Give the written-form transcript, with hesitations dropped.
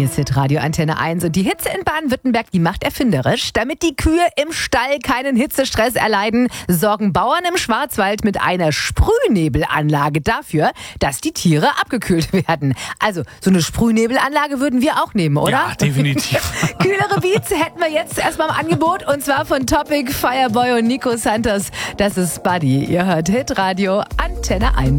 Hier ist Hitradio Antenne 1 und die Hitze in Baden-Württemberg, die macht erfinderisch. Damit die Kühe im Stall keinen Hitzestress erleiden, sorgen Bauern im Schwarzwald mit einer Sprühnebelanlage dafür, dass die Tiere abgekühlt werden. Also so eine Sprühnebelanlage würden wir auch nehmen, oder? Ja, definitiv. Kühlere Beats hätten wir jetzt erstmal im Angebot und zwar von Topic, Fireboy und Nico Santos. Das ist Buddy. Ihr hört Hitradio Antenne 1.